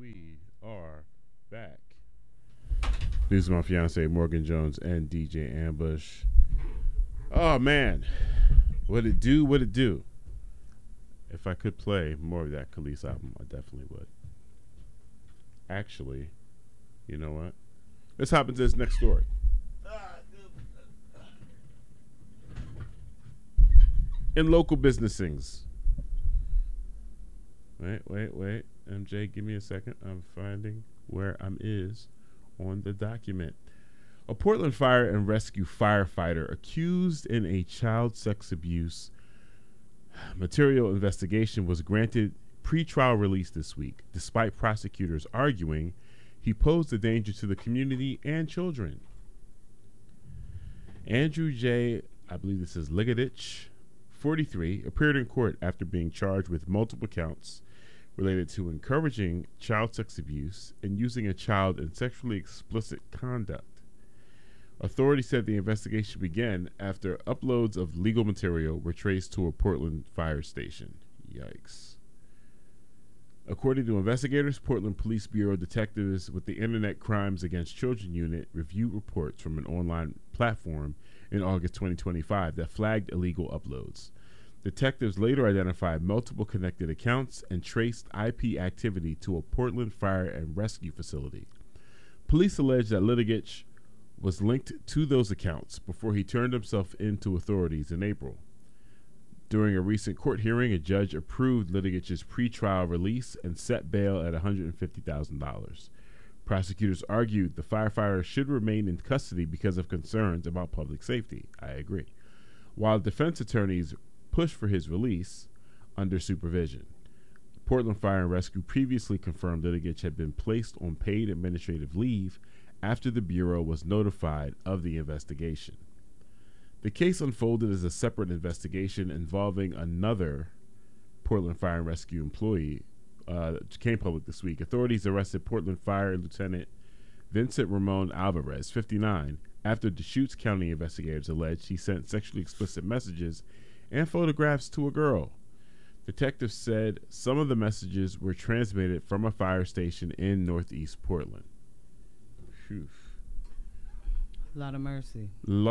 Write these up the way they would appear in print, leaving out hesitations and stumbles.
We are back. This is my fiance Morgan Jones and DJ Ambush. Oh man, what it do? What it do? If I could play more of that Khalees album, I definitely would. Actually, you know what? Let's hop into this next story. In local business things. Wait. MJ, give me a second. I'm finding where I'm is on the document. A Portland Fire and Rescue firefighter accused in a child sex abuse material investigation was granted pretrial release this week, despite prosecutors arguing he posed a danger to the community and children. Andrew J., I believe this is Ligadich, 43, appeared in court after being charged with multiple counts related to encouraging child sex abuse and using a child in sexually explicit conduct. Authorities said the investigation began after uploads of legal material were traced to a Portland fire station. Yikes. According to investigators, Portland Police Bureau detectives with the Internet Crimes Against Children Unit reviewed reports from an online platform in August 2025 that flagged illegal uploads. Detectives later identified multiple connected accounts and traced IP activity to a Portland Fire and Rescue facility. Police allege that Litigich was linked to those accounts before he turned himself in to authorities in April. During a recent court hearing, a judge approved Litigich's pretrial release and set bail at $150,000. Prosecutors argued the firefighter should remain in custody because of concerns about public safety. I agree. While defense attorneys pushed for his release under supervision. Portland Fire and Rescue previously confirmed Litigich had been placed on paid administrative leave after the Bureau was notified of the investigation. The case unfolded as a separate investigation involving another Portland Fire and Rescue employee. Came public this week. Authorities arrested Portland Fire Lieutenant Vincent Ramon Alvarez, 59, after Deschutes County investigators alleged he sent sexually explicit messages and photographs to a girl. Detectives said some of the messages were transmitted from a fire station in northeast Portland. Phew. Lot of mercy.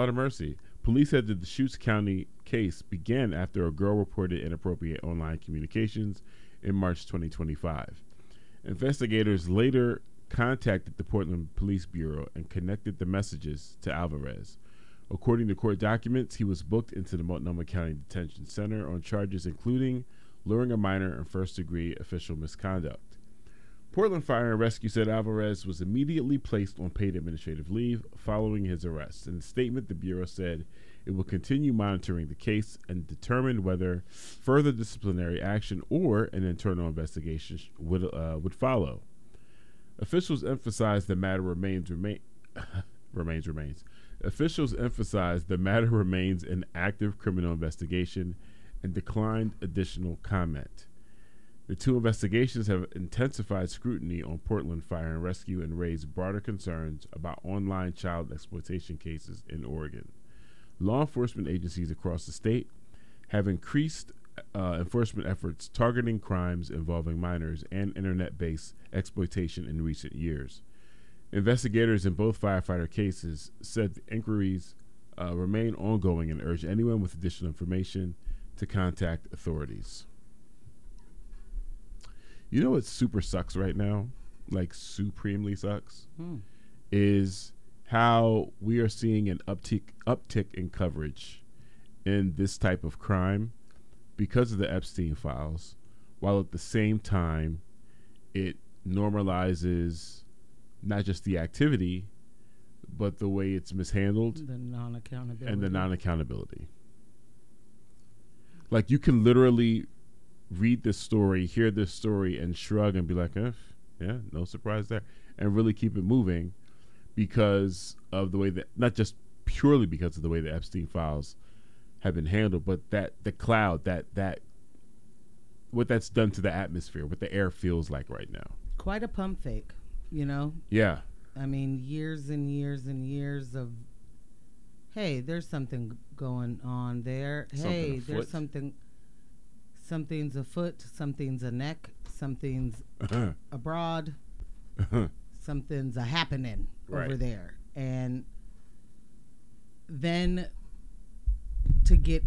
Police said the Deschutes County case began after a girl reported inappropriate online communications in March 2025. Investigators later contacted the Portland Police Bureau and connected the messages to Alvarez. According to court documents, he was booked into the Multnomah County Detention Center on charges including luring a minor and first-degree official misconduct. Portland Fire and Rescue said Alvarez was immediately placed on paid administrative leave following his arrest. In a statement, the Bureau said it will continue monitoring the case and determine whether further disciplinary action or an internal investigation would follow. Officials emphasized the matter remains an active criminal investigation and declined additional comment. The two investigations have intensified scrutiny on Portland Fire and Rescue and raised broader concerns about online child exploitation cases in Oregon. Law enforcement agencies across the state have increased enforcement efforts targeting crimes involving minors and internet-based exploitation in recent years. Investigators in both firefighter cases said the inquiries remain ongoing and urge anyone with additional information to contact authorities. You know what super sucks right now? Like supremely sucks? Is how we are seeing an uptick in coverage in this type of crime because of the Epstein files, while at the same time it normalizes not just the activity, but the way it's mishandled. The non-accountability. And the non-accountability. Like you can literally read this story, hear this story, and shrug and be like, yeah, no surprise there. And really keep it moving because of the way that, not just purely because of the way the Epstein files have been handled, but that the cloud, that what that's done to the atmosphere, what the air feels like right now. Quite a pump fake, you know? Yeah. I mean, years and years and years of, hey, there's something going on there. Hey, there's something's afoot, something's a neck, something's abroad, something's a happening Right. over there. And then to get,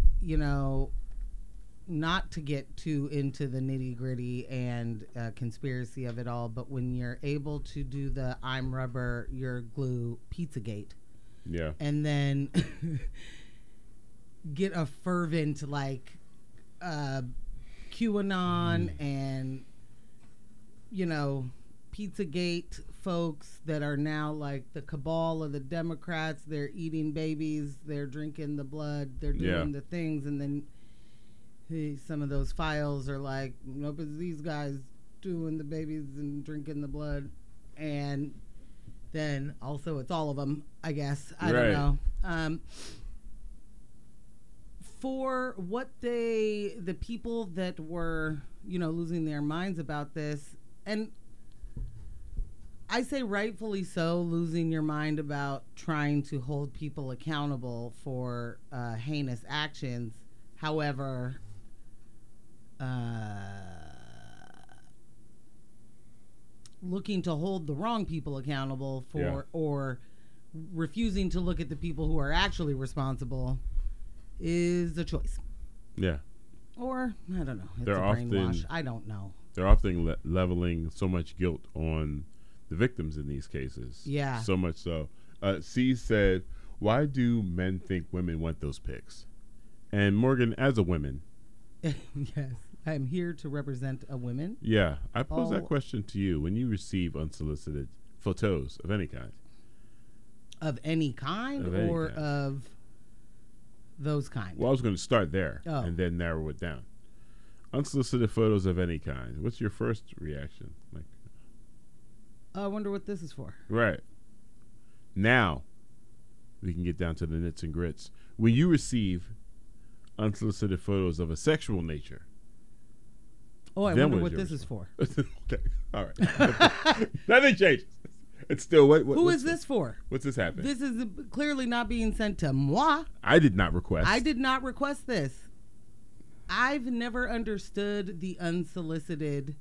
not to get too into the nitty gritty and conspiracy of it all, but when you're able to do the I'm rubber, you're glue Pizzagate, Yeah. and then get a fervent QAnon and Pizzagate folks that are now like the cabal of the Democrats. They're eating babies, they're drinking the blood, they're doing the things, and then some of those files are like, nope, it's these guys doing the babies and drinking the blood, and then also it's all of them, I guess. I don't know. For what the people that were, losing their minds about this, and I say rightfully so, losing your mind about trying to hold people accountable for heinous actions. However, looking to hold the wrong people accountable for or refusing to look at the people who are actually responsible is a choice. Yeah. Or, I don't know. It's They're a brainwash. often- I don't know. They're often leveling so much guilt on the victims in these cases. Yeah. So much so. C said, why do men think women want those pics? And Morgan, as a woman. Yes. I am here to represent a woman. Yeah. I pose that question to you. When you receive unsolicited photos of any kind. Of any kind Of any or kind. of those kind? Well, I was going to start there Oh. and then narrow it down. Unsolicited photos of any kind. What's your first reaction? Like, I wonder what this is for. right. Now, we can get down to the nits and grits. When you receive unsolicited photos of a sexual nature. Oh, I then wonder is what your this is for. Okay. All right. Nothing changes. It's still what? Who is this for? What's this happening? This is clearly not being sent to moi. I did not request. I did not request this. I've never understood the unsolicited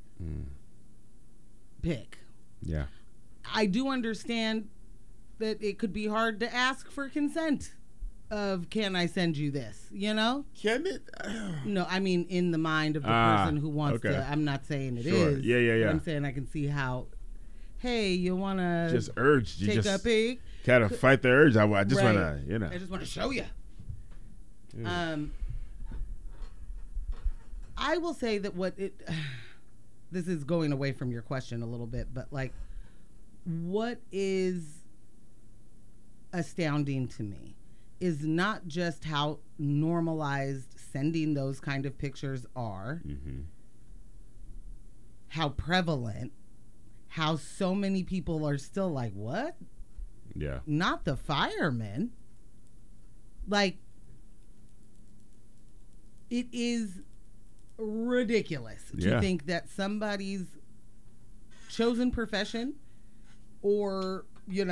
pic. Yeah. I do understand that it could be hard to ask for consent of, can I send you this? Can it? No, I mean in the mind of the person who wants okay. to. I'm not saying it Sure. is. Yeah. But I'm saying I can see how, hey, you want to Just urge. You take just a pic? kind of fight the urge. I just Right. want to, I just want to show you. Yeah. I will say that this is going away from your question a little bit, but like, what is astounding to me is not just how normalized sending those kind of pictures are, how prevalent, how so many people are still like, what? Yeah. Not the firemen. Like, it is ridiculous to think that somebody's chosen profession or,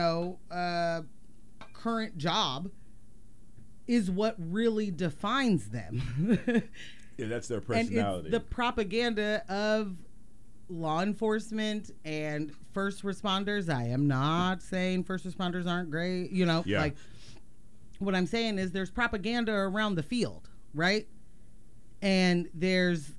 current job is what really defines them. Yeah, that's their And personality. it's the propaganda of law enforcement and first responders. I am not saying first responders aren't great, like what I'm saying is there's propaganda around the field, right? And there's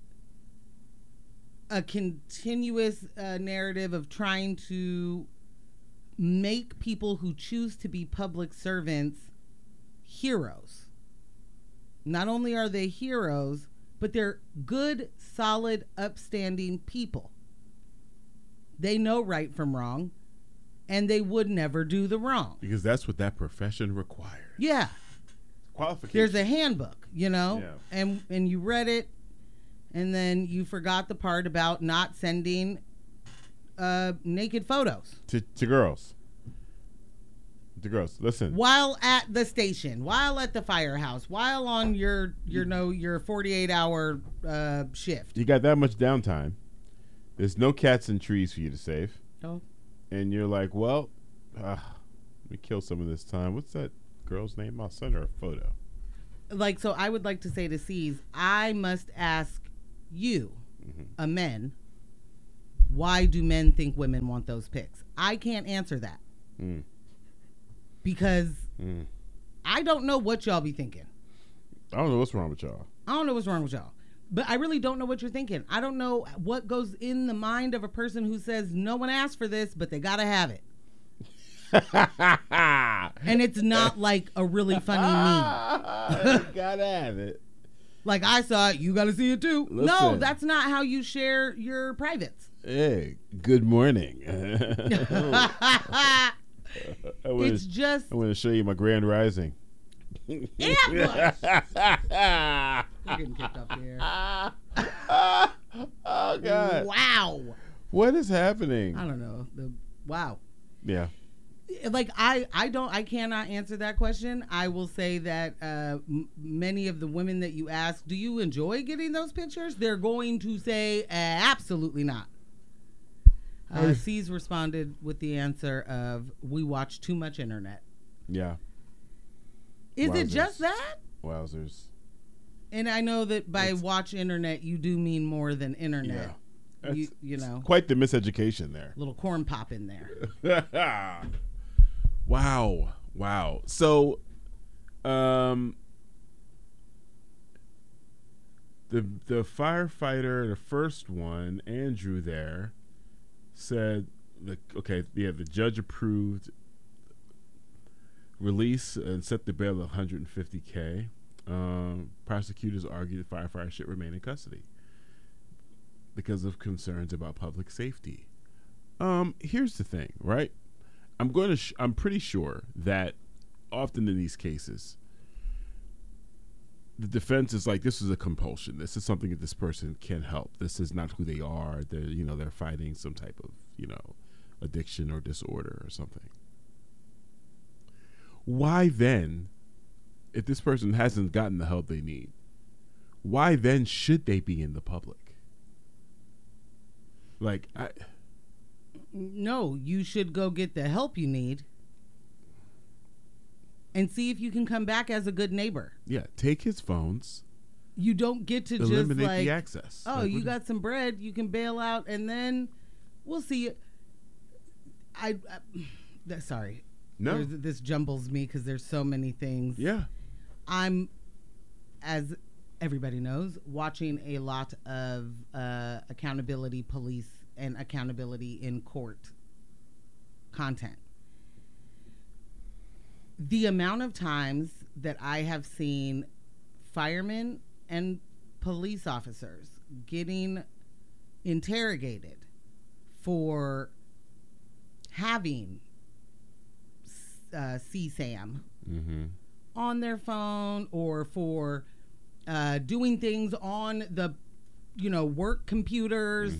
a continuous narrative of trying to make people who choose to be public servants heroes. Not only are they heroes, but they're good, solid, upstanding people. They know right from wrong, and they would never do the wrong. Because that's what that profession requires. Yeah. Qualification. There's a handbook, and you read it, and then you forgot the part about not sending naked photos. To girls. To girls. Listen. While at the station, while at the firehouse, while on your 48-hour shift. You got that much downtime. There's no cats and trees for you to save. Oh. And you're like, well, let me kill some of this time. What's that girl's name? I'll send her a photo. Like, so I would like to say to C's, I must ask you, a men, why do men think women want those pics? I can't answer that. Because I don't know what y'all be thinking. I don't know what's wrong with y'all. But I really don't know what you're thinking. I don't know what goes in the mind of a person who says no one asked for this, but they gotta have it. And it's not like a really funny meme. Gotta have it. Like, I saw it, you gotta see it too. Listen. No, that's not how you share your privates. Hey, good morning. It's just. I'm gonna show you my grand rising. Ambush. We're getting kicked off the air. Oh God! Wow. What is happening? I don't know. Wow. Yeah. Like, I cannot answer that question. I will say that many of the women that you ask, do you enjoy getting those pictures? They're going to say absolutely not. C's responded with the answer of, we watch too much internet. Yeah. Is Wowzers. it just that? Wowzers. And I know that by watch internet, you do mean more than internet. Yeah. You know. Quite the miseducation there. Little corn pop in there. Wow. So, the firefighter, the first one, Andrew there, said, the judge approved release and set the bail at $150K. Prosecutors argued the firefighter should remain in custody because of concerns about public safety. Here's the thing, right? I'm pretty sure that often in these cases, the defense is like, this is a compulsion. This is something that this person can help. This is not who they are. They're fighting some type of, addiction or disorder or something. Why then, if this person hasn't gotten the help they need, why then should they be in the public? No, you should go get the help you need and see if you can come back as a good neighbor. Yeah, take his phones. You don't get to eliminate just like the access. Oh, you got some bread, you can bail out, and then we'll see. Sorry. No, this jumbles me because there's so many things. Yeah, I'm, as everybody knows, watching a lot of accountability police and accountability in court content. The amount of times that I have seen firemen and police officers getting interrogated for having CSAM on their phone, or for doing things on the work computers.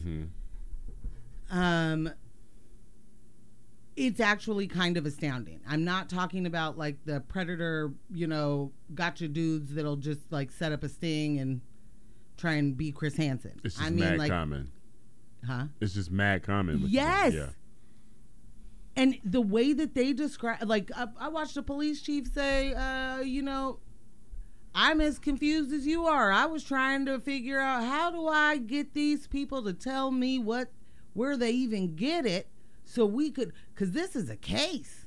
It's actually kind of astounding. I'm not talking about like the predator, gotcha dudes that'll just like set up a sting and try and be Chris Hansen. It's just mad common. Huh? It's just mad common. Yes. Yeah. And the way that they describe, like, I watched a police chief say, I'm as confused as you are. I was trying to figure out, how do I get these people to tell me where they even get it, so we could, because this is a case.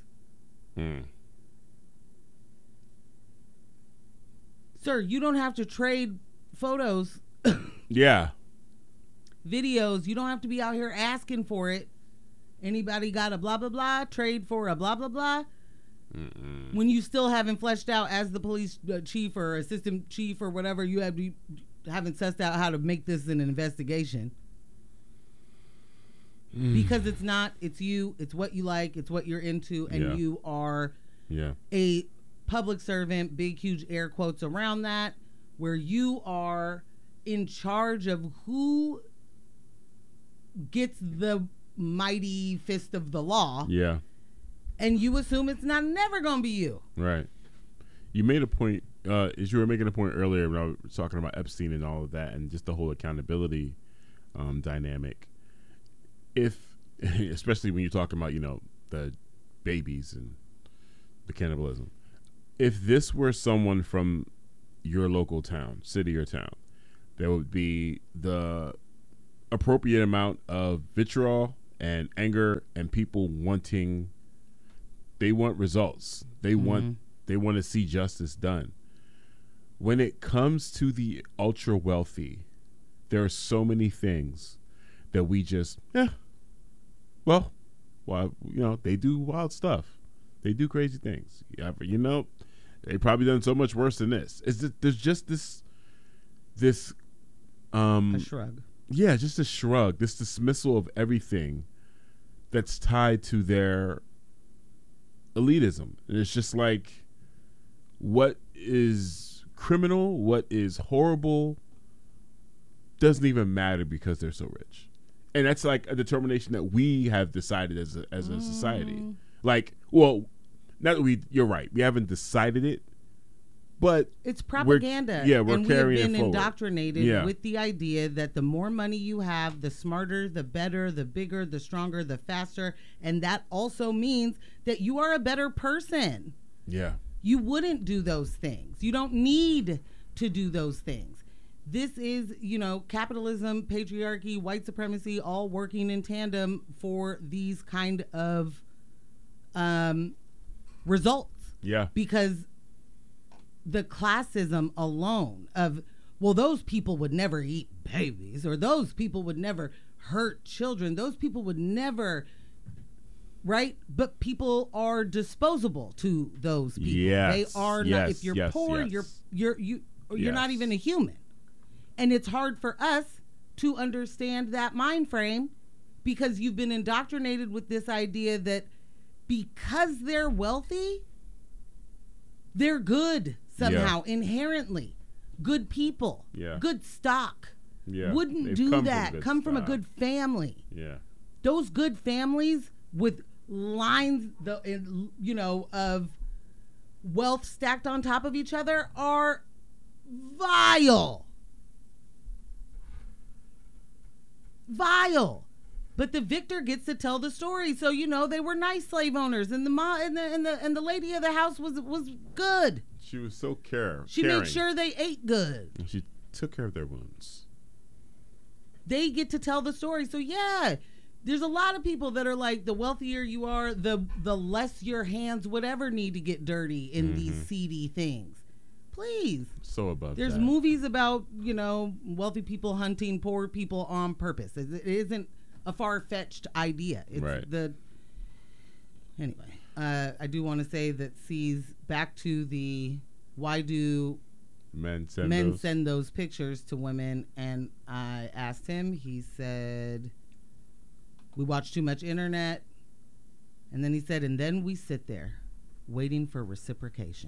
Sir, you don't have to trade photos. Yeah. Videos. You don't have to be out here asking for it. Anybody got a blah, blah, blah, trade for a blah, blah, blah. When you still haven't fleshed out as the police chief or assistant chief or whatever, you haven't sussed out how to make this an investigation. Because it's you, it's what you like, it's what you're into, and you are a public servant, big, huge air quotes around that, where you are in charge of who gets the mighty fist of the law. Yeah. And you assume it's never going to be you. Right. You made a point, as you were making a point earlier when I was talking about Epstein and all of that, and just the whole accountability dynamic. Especially when you're talking about, the babies and the cannibalism. If this were someone from your local town, city or town, there would be the appropriate amount of vitriol and anger and people they want results. They want to see justice done. When it comes to the ultra wealthy, there are so many things that we just, well, they do wild stuff. They do crazy things. Yeah, but they probably done so much worse than this. There's just this a shrug. Yeah, just a shrug, this dismissal of everything that's tied to their elitism. And it's just like, what is criminal, what is horrible, doesn't even matter because they're so rich. And that's like a determination that we have decided as a society. Like, well, not that you're right, we haven't decided it, but it's propaganda. We're and carrying we have been it forward. indoctrinated with the idea that the more money you have, the smarter, the better, the bigger, the stronger, the faster. And that also means that you are a better person. Yeah. You wouldn't do those things. You don't need to do those things. This is, capitalism, patriarchy, white supremacy, all working in tandem for these kind of results. Yeah. Because the classism alone of, well, those people would never eat babies, or those people would never hurt children. Those people would never, right? But people are disposable to those people. Yes. They are not. If you're poor, you're not even a human. And it's hard for us to understand that mind frame because you've been indoctrinated with this idea that because they're wealthy, they're good somehow, inherently. Good people, good stock. Yeah. Wouldn't do that. Come from a good family. Yeah. Those good families with lines, of wealth stacked on top of each other are vile. But the victor gets to tell the story. So they were nice slave owners, and the mom and the lady of the house was good. She was so caring. She made sure they ate good. And she took care of their wounds. They get to tell the story. So there's a lot of people that are like, the wealthier you are, the less your hands would ever need to get dirty in these seedy things. Please. So above There's that. movies about, wealthy people hunting poor people on purpose. It isn't a far-fetched idea. It's right. Anyway, I do want to say that C's back to the why do men send those pictures to women, and I asked him, he said, we watch too much internet, and then he said, and then we sit there waiting for reciprocation.